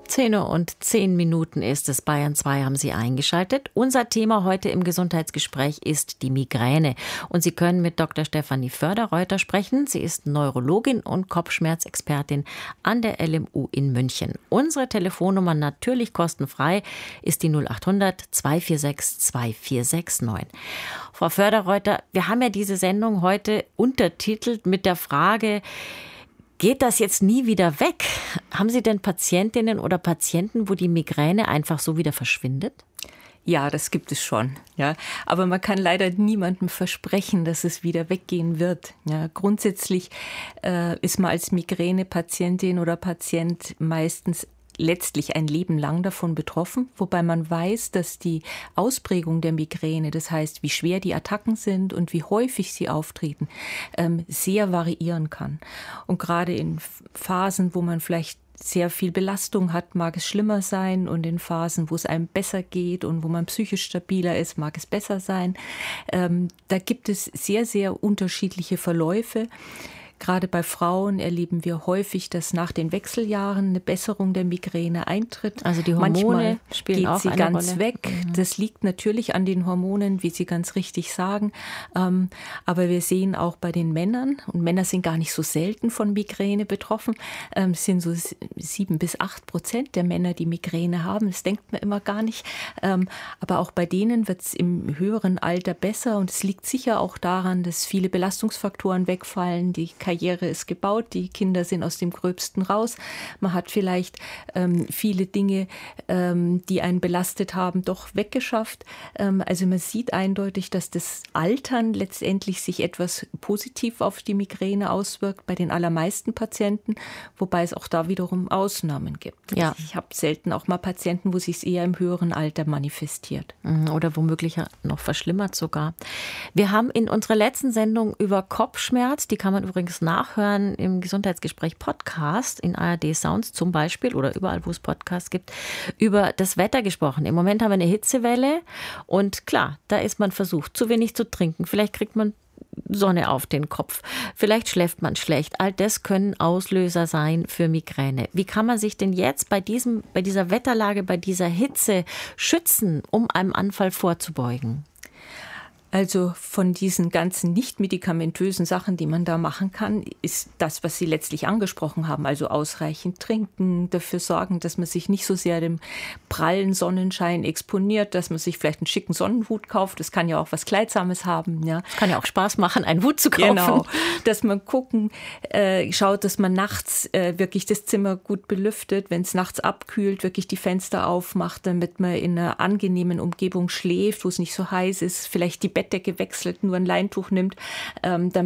17:10 ist es. Bayern 2 haben Sie eingeschaltet. Unser Thema heute im Gesundheitsgespräch ist die Migräne. Und Sie können mit Dr. Stefanie Förderreuter sprechen. Sie ist Neurologin und Kopfschmerzexpertin an der LMU in München. Unsere Telefonnummer, natürlich kostenfrei, ist die 0800 246 2469. Frau Förderreuter, wir haben ja diese Sendung heute untertitelt mit der Frage: Geht das jetzt nie wieder weg? Haben Sie denn Patientinnen oder Patienten, wo die Migräne einfach so wieder verschwindet? Ja, das gibt es schon. Ja. Aber man kann leider niemandem versprechen, dass es wieder weggehen wird. Ja. Grundsätzlich ist man als Migränepatientin oder Patient meistens letztlich ein Leben lang davon betroffen, wobei man weiß, dass die Ausprägung der Migräne, das heißt, wie schwer die Attacken sind und wie häufig sie auftreten, sehr variieren kann. Und gerade in Phasen, wo man vielleicht sehr viel Belastung hat, mag es schlimmer sein, und in Phasen, wo es einem besser geht und wo man psychisch stabiler ist, mag es besser sein. Da gibt es sehr, sehr unterschiedliche Verläufe. Gerade bei Frauen erleben wir häufig, dass nach den Wechseljahren eine Besserung der Migräne eintritt. Also die Hormone Manchmal spielen geht auch sie eine ganz Rolle. weg. Das liegt natürlich an den Hormonen, wie Sie ganz richtig sagen. Aber wir sehen auch bei den Männern, und Männer sind gar nicht so selten von Migräne betroffen, es sind so 7-8% der Männer, die Migräne haben. Das denkt man immer gar nicht. Aber auch bei denen wird es im höheren Alter besser. Und es liegt sicher auch daran, dass viele Belastungsfaktoren wegfallen. Die Karriere ist gebaut, die Kinder sind aus dem Gröbsten raus. Man hat vielleicht viele Dinge, die einen belastet haben, doch weggeschafft. Also man sieht eindeutig, dass das Altern letztendlich sich etwas positiv auf die Migräne auswirkt bei den allermeisten Patienten, wobei es auch da wiederum Ausnahmen gibt. Ja. Ich habe selten auch mal Patienten, wo sich es eher im höheren Alter manifestiert. Oder womöglich noch verschlimmert sogar. Wir haben in unserer letzten Sendung über Kopfschmerz, die kann man übrigens nachhören im Gesundheitsgespräch Podcast in ARD Sounds zum Beispiel oder überall, wo es Podcasts gibt, über das Wetter gesprochen. Im Moment haben wir eine Hitzewelle und klar, da ist man versucht, zu wenig zu trinken. Vielleicht kriegt man Sonne auf den Kopf. Vielleicht schläft man schlecht. All das können Auslöser sein für Migräne. Wie kann man sich denn jetzt bei dieser Wetterlage, bei dieser Hitze schützen, um einem Anfall vorzubeugen? Also von diesen ganzen nicht medikamentösen Sachen, die man da machen kann, ist das, was Sie letztlich angesprochen haben. Also ausreichend trinken, dafür sorgen, dass man sich nicht so sehr dem prallen Sonnenschein exponiert, dass man sich vielleicht einen schicken Sonnenhut kauft. Das kann ja auch was Kleidsames haben. Ja. Es kann ja auch Spaß machen, einen Hut zu kaufen. Genau, dass man schaut, dass man nachts wirklich das Zimmer gut belüftet. Wenn es nachts abkühlt, wirklich die Fenster aufmacht, damit man in einer angenehmen Umgebung schläft, wo es nicht so heiß ist. Vielleicht die Bettdecke wechselt, nur ein Leintuch nimmt, damit